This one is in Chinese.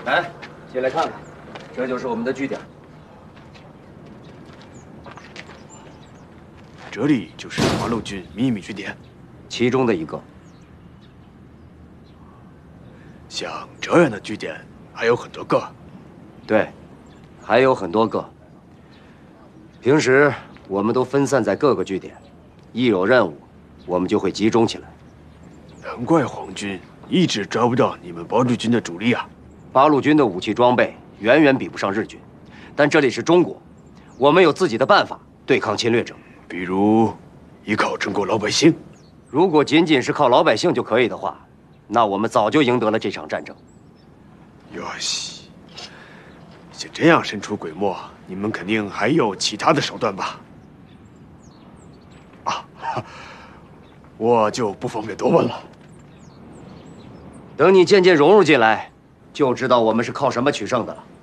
来，进来看看，这就是我们的据点。 这里就是八路军秘密据点， 其中的一个。 像这样的据点还有很多个。 对，还有很多个。平时我们都分散在各个据点，一有任务，我们就会集中起来。 难怪皇军一直抓不到你们八路军的主力啊！ 八路军的武器装备远远比不上日军，但这里是中国，我们有自己的办法对抗侵略者。 比如，依靠中国老百姓。 如果仅仅是靠老百姓就可以的话，那我们早就赢得了这场战争。 哟西，像这样神出鬼没，你们肯定还有其他的手段吧？啊，我就不方便多问了。 等你渐渐融入进来，就知道我们是靠什么取胜的了。